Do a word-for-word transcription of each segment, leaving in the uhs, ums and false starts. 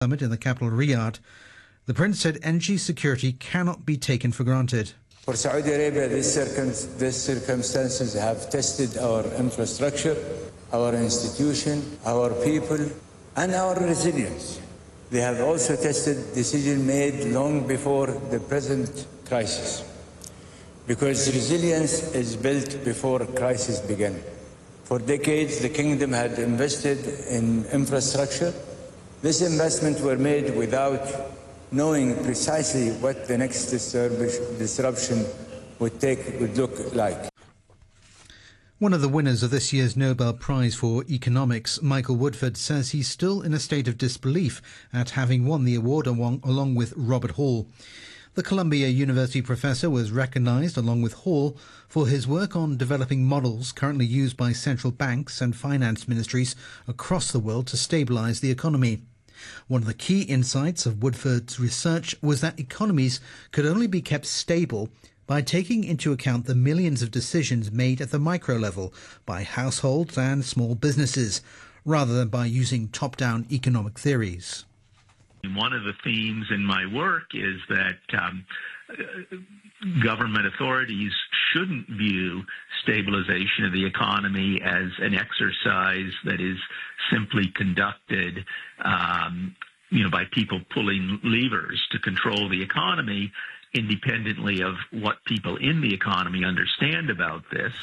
summit in the capital Riyadh. The Prince said energy security cannot be taken for granted. For Saudi Arabia, these, circum- these circumstances have tested our infrastructure, our institution, our people, and our resilience. They have also tested decisions made long before the present crisis, because resilience is built before a crisis began. For decades, the kingdom had invested in infrastructure. This investment were made without knowing precisely what the next disruption would take would look like. One of the winners of this year's Nobel Prize for Economics, Michael Woodford, says he's still in a state of disbelief at having won the award along with Robert Hall. The Columbia University professor was recognised, along with Hall, for his work on developing models currently used by central banks and finance ministries across the world to stabilise the economy. One of the key insights of Woodford's research was that economies could only be kept stable by taking into account the millions of decisions made at the micro level by households and small businesses, rather than by using top-down economic theories. One of the themes in my work is that um, government authorities shouldn't view stabilization of the economy as an exercise that is simply conducted um, you know, by people pulling levers to control the economy, independently of what people in the economy understand about this.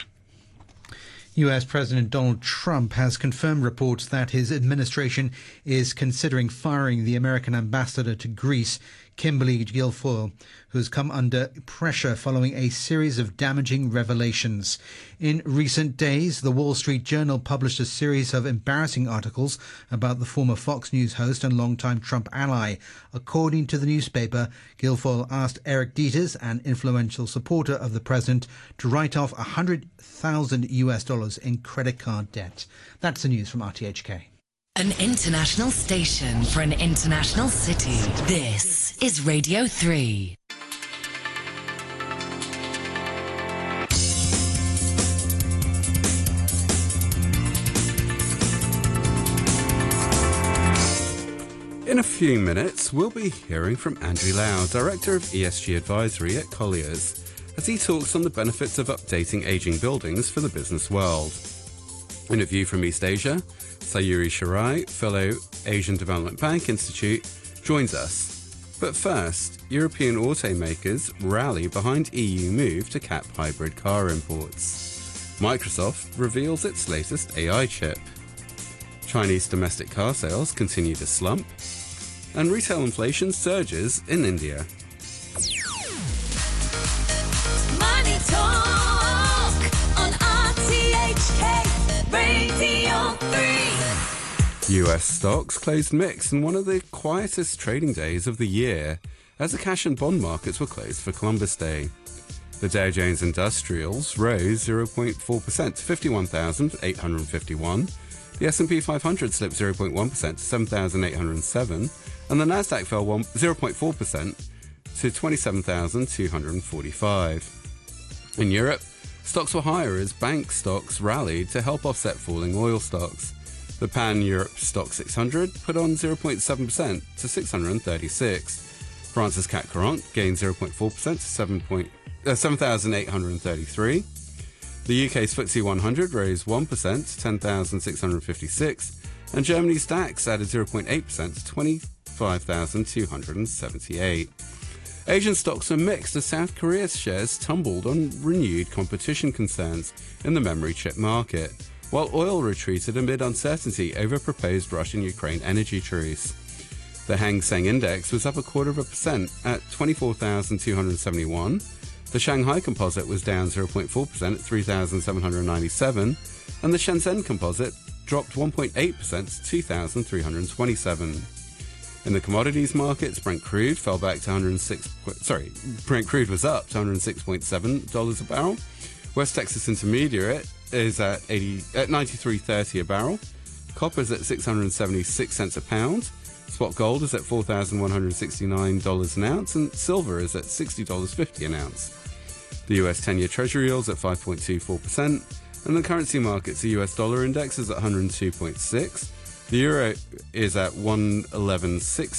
U S President Donald Trump has confirmed reports that his administration is considering firing the American ambassador to Greece, Kimberly Guilfoyle, who's come under pressure following a series of damaging revelations. In recent days, the Wall Street Journal published a series of embarrassing articles about the former Fox News host and longtime Trump ally. According to the newspaper, Guilfoyle asked Eric Dieters, an influential supporter of the president, to write off one hundred thousand U S dollars in credit card debt. That's the news from R T H K. An international station for an international city. This is Radio three. In a few minutes, we'll be hearing from Andrew Lau, Director of E S G Advisory at Colliers, as he talks on the benefits of updating ageing buildings for the business world. In a view from East Asia, Sayuri Shirai, Fellow Asian Development Bank Institute, joins us. But first, European automakers rally behind E U move to cap hybrid car imports. Microsoft reveals its latest A I chip. Chinese domestic car sales continue to slump. And retail inflation surges in India. Money Talk on R T H K Radio three. U S stocks closed mixed in one of the quietest trading days of the year, as the cash and bond markets were closed for Columbus Day. The Dow Jones Industrials rose zero point four percent to fifty-one thousand eight hundred fifty-one. The S and P five hundred slipped zero point one percent to seven thousand eight hundred seven, and the Nasdaq fell zero point four percent to twenty-seven thousand two hundred forty-five. In Europe, stocks were higher as bank stocks rallied to help offset falling oil stocks. The Pan-Europe Stock six hundred put on zero point seven percent to six hundred thirty-six. France's C A C quarante gained zero point four percent to seven thousand eight hundred thirty-three. The U K's F T S E one hundred rose one percent to ten thousand six hundred fifty-six, and Germany's DAX added zero point eight percent to twenty-five thousand two hundred seventy-eight. Asian stocks are mixed as South Korea's shares tumbled on renewed competition concerns in the memory chip market, while oil retreated amid uncertainty over proposed Russian-Ukraine energy truce. The Hang Seng Index was up a quarter of a percent at twenty-four thousand two hundred seventy-one. The Shanghai Composite was down zero point four percent at three thousand seven hundred ninety-seven, and the Shenzhen Composite dropped one point eight percent to two thousand three hundred twenty-seven. In the commodities markets, Brent crude fell back to one hundred six. Sorry, Brent crude was up to one hundred six point seven dollars a barrel. West Texas Intermediate is at eighty at ninety-three thirty a barrel. Copper is at six hundred seventy-six cents a pound. Spot gold is at four thousand one hundred sixty-nine dollars an ounce, and silver is at sixty dollars fifty an ounce. The U S ten-year Treasury yields at five point two four percent, and the currency markets, the U S dollar index is at one hundred two point six. The euro is at one eleven sixty.